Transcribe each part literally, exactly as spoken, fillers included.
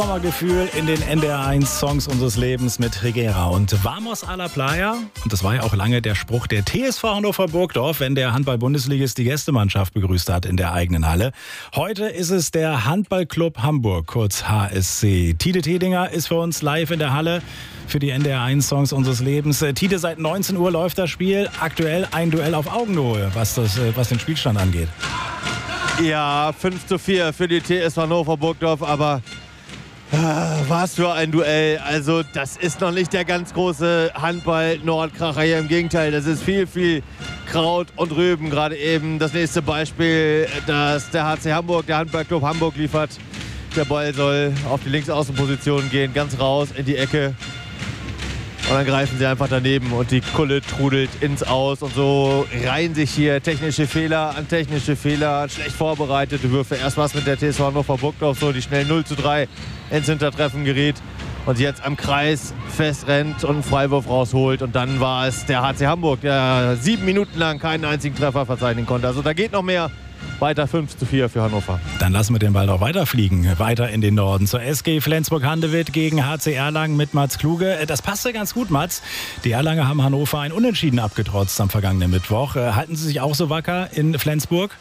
Sommergefühl in den N D R eins Songs unseres Lebens mit Regera und Vamos a la Playa. Und das war ja auch lange der Spruch der T S V Hannover Burgdorf, wenn der Handball-Bundesligist die Gästemannschaft begrüßt hat in der eigenen Halle. Heute ist es der Handballclub Hamburg, kurz H S C. Tide Tedinger ist für uns live in der Halle für die N D R eins Songs unseres Lebens. Tide, seit neunzehn Uhr läuft das Spiel. Aktuell ein Duell auf Augenhöhe, was, das, was den Spielstand angeht. Ja, fünf zu vier für die T S V Hannover Burgdorf, aber ah, was für ein Duell. Also das ist noch nicht der ganz große Handball-Nordkracher hier. Im Gegenteil, das ist viel, viel Kraut und Rüben. Gerade eben das nächste Beispiel, das der H C Hamburg, der Handballclub Hamburg liefert. Der Ball soll auf die Linksaußenposition gehen, ganz raus in die Ecke. Und dann greifen sie einfach daneben und die Kulle trudelt ins Aus. Und so reihen sich hier technische Fehler an technische Fehler, schlecht vorbereitete Würfe. Erst was mit der T S V Hannover Burgdorf so, die schnell null zu drei ins Hintertreffen geriet. Und jetzt am Kreis festrennt und einen Freiwurf rausholt. Und dann war es der H C Hamburg, der sieben Minuten lang keinen einzigen Treffer verzeichnen konnte. Also da geht noch mehr. Weiter fünf zu vier für Hannover. Dann lassen wir den Ball doch weiterfliegen. Weiter in den Norden zur S G Flensburg-Handewitt gegen H C Erlangen mit Mats Kluge. Das passte ganz gut, Mats. Die Erlanger haben Hannover ein Unentschieden abgetrotzt am vergangenen Mittwoch. Halten Sie sich auch so wacker in Flensburg?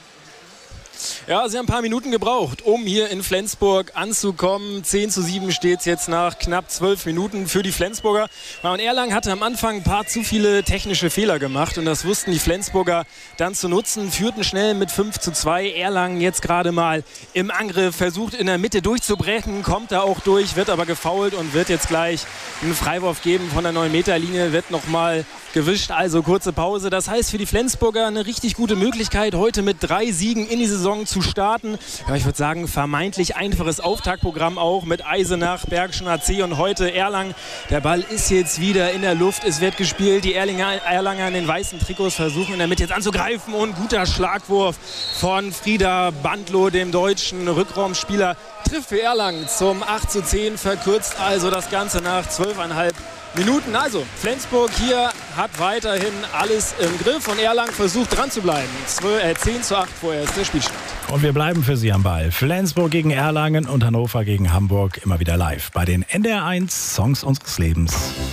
Ja, sie haben ein paar Minuten gebraucht, um hier in Flensburg anzukommen. zehn zu sieben steht es jetzt nach knapp zwölf Minuten für die Flensburger. Und Erlangen hatte am Anfang ein paar zu viele technische Fehler gemacht und das wussten die Flensburger dann zu nutzen. Führten schnell mit fünf zu zwei. Erlangen jetzt gerade mal im Angriff, versucht in der Mitte durchzubrechen, kommt da auch durch, wird aber gefoult und wird jetzt gleich einen Freiwurf geben von der neun Meter Linie, wird nochmal gewischt, also kurze Pause. Das heißt für die Flensburger eine richtig gute Möglichkeit, heute mit drei Siegen in die Saison zu starten. Ja, ich würde sagen, vermeintlich einfaches Auftaktprogramm auch mit Eisenach, Bergischen A C und heute Erlangen. Der Ball ist jetzt wieder in der Luft, es wird gespielt. Die Erlinger, Erlanger in den weißen Trikots versuchen in der Mitte jetzt anzugreifen und guter Schlagwurf von Frieda Bandlow, dem deutschen Rückraumspieler, trifft für Erlangen zum acht zu zehn, verkürzt also das Ganze nach zwölfeinhalb Minuten. Also Flensburg hier hat weiterhin alles im Griff und Erlangen versucht dran zu bleiben. zehn zu acht vorher ist der Spielstand. Und wir bleiben für Sie am Ball. Flensburg gegen Erlangen und Hannover gegen Hamburg immer wieder live bei den N D R eins Songs unseres Lebens.